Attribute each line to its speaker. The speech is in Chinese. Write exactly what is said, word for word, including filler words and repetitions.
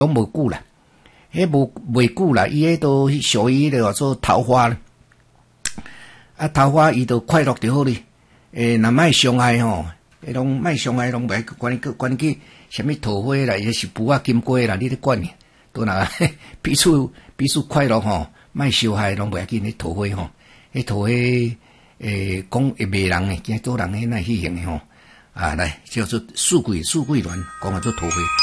Speaker 1: 拢无久啦，迄无袂久啦，伊迄都属于迄个做桃花咧。啊，桃花伊都快乐就好哩，诶，若莫伤害吼，迄拢莫伤害，拢袂管去管去什么桃花啦，也是布啊金龟啦，你咧管呢？都若彼此彼此快乐吼，莫伤害，拢袂要紧。迄桃花吼，迄桃花诶，讲会骂人诶，惊做人诶那迄型诶吼。啊，来叫做富贵富贵卵，讲啊做桃花。